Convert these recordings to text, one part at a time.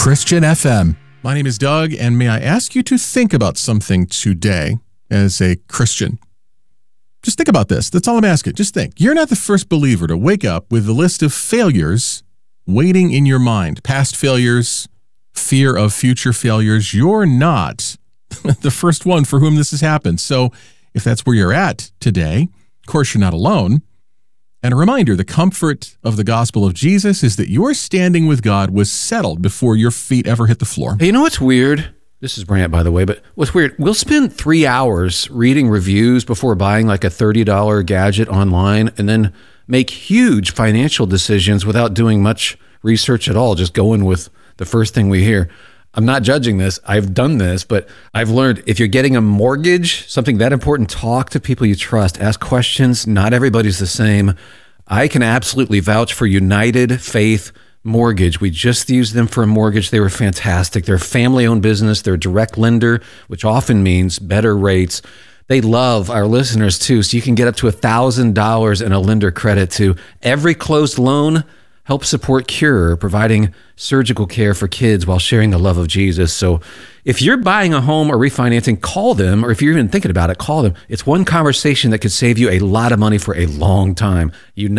Christian FM. My name is Doug, and may I ask you to think about something today as a Christian? Just think about this. That's all I'm asking. Just think. You're not the first believer to wake up with a list of failures waiting in your mind. Past failures, fear of future failures. You're not the first one for whom this has happened. So if that's where you're at today, of course, you're not alone. And a reminder, the comfort of the gospel of Jesus is that your standing with God was settled before your feet ever hit the floor. Hey, you know what's weird? This is Brant, by the way, but what's weird, we'll spend 3 hours reading reviews before buying like a $30 gadget online and then make huge financial decisions without doing much research at all, just going with the first thing we hear. I'm not judging this. I've done this, but I've learned if you're getting a mortgage, something that important, talk to people you trust, ask questions. Not everybody's the same. I can absolutely vouch for United Faith Mortgage. We just used them for a mortgage. They were fantastic. They're a family-owned business. They're a direct lender, which often means better rates. They love our listeners too, so you can get up to $1,000 in a lender credit to every closed loan. Help support Cure, providing surgical care for kids while sharing the love of Jesus. So if you're buying a home or refinancing, call them, or if you're even thinking about it, call them. It's one conversation that could save you a lot of money for a long time.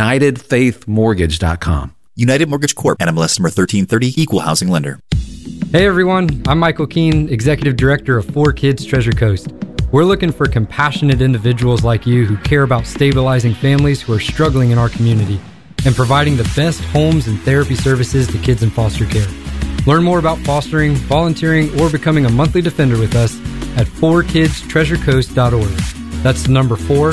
UnitedFaithMortgage.com. United Mortgage Corp. NMLS number 1330, Equal Housing Lender. Hey everyone, I'm Michael Keene, Executive Director of 4Kids Treasure Coast. We're looking for compassionate individuals like you who care about stabilizing families who are struggling in our community and providing the best homes and therapy services to kids in foster care. Learn more about fostering, volunteering, or becoming a monthly defender with us at 4kidstreasurecoast.org. That's the number 4,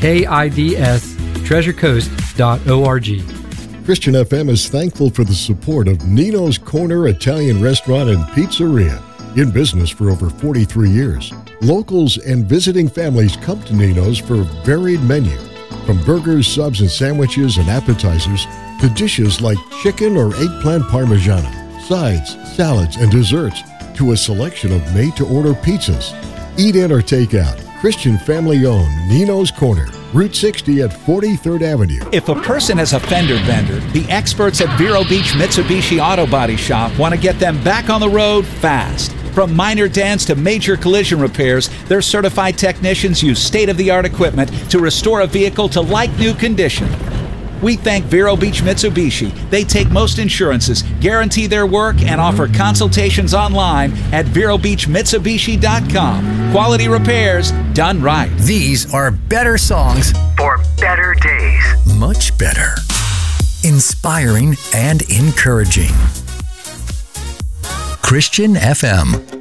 KIDS, treasurecoast.org. Christian FM is thankful for the support of Nino's Corner Italian Restaurant and Pizzeria. In business for over 43 years, locals and visiting families come to Nino's for a varied menu. From burgers, subs, and sandwiches and appetizers to dishes like chicken or eggplant parmigiana, sides, salads, and desserts, to a selection of made-to-order pizzas. Eat in or take out. Christian family-owned Nino's Corner, Route 60 at 43rd Avenue. If a person has a fender bender, the experts at Vero Beach Mitsubishi Auto Body Shop want to get them back on the road fast. From minor dents to major collision repairs, their certified technicians use state-of-the-art equipment to restore a vehicle to like-new condition. We thank Vero Beach Mitsubishi. They take most insurances, guarantee their work, and offer consultations online at VeroBeachMitsubishi.com. Quality repairs done right. These are better songs for better days. Much better. Inspiring and encouraging. Christian FM.